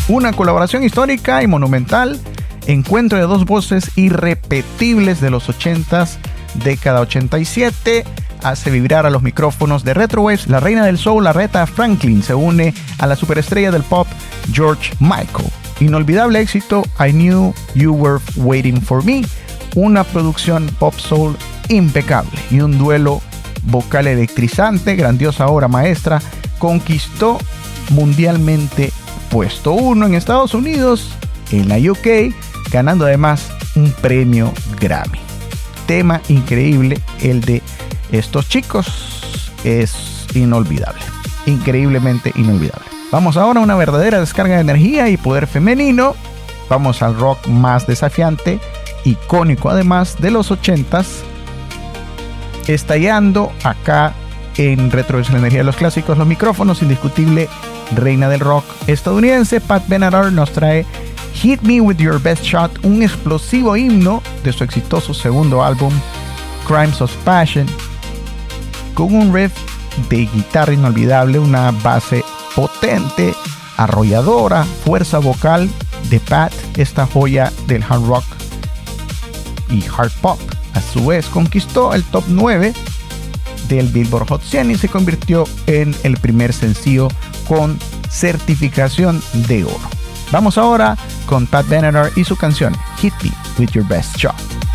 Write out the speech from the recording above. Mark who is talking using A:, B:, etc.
A: Una colaboración histórica y monumental, encuentro de dos voces irrepetibles de los 80s, década 87, hace vibrar a los micrófonos de Retrowaves. La reina del soul, Aretha Franklin, se une a la superestrella del pop, George Michael. Inolvidable éxito, I Knew You Were Waiting For Me, una producción pop soul impecable y un duelo vocal electrizante. Grandiosa obra maestra, conquistó mundialmente puesto 1 en Estados Unidos, en la UK, ganando además un premio Grammy. Tema increíble, el de estos chicos es inolvidable, increíblemente inolvidable. Vamos ahora a una verdadera descarga de energía y poder femenino. Vamos al rock más desafiante, icónico además de los 80s, estallando acá en Retrowaves, la energía de los clásicos, los micrófonos, indiscutible reina del rock estadounidense. Pat Benatar nos trae Hit Me With Your Best Shot, un explosivo himno de su exitoso segundo álbum Crimes of Passion, con un riff de guitarra inolvidable, una base potente, arrolladora, fuerza vocal de Pat, esta joya del hard rock y hard pop. A su vez conquistó el top 9 del Billboard Hot 100 y se convirtió en el primer sencillo con certificación de oro. Vamos ahora con Pat Benatar y su canción Hit Me With Your Best Shot.